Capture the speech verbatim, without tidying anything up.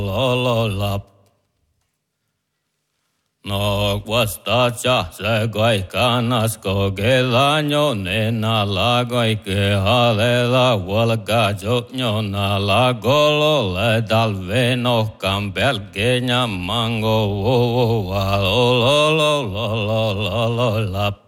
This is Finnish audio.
lap. No vastaatsa se kaikkanas kokeillaan jo nenalla kaikke halela vuolka jonnalla kololle talven ohkan pelkeen ja mango lap.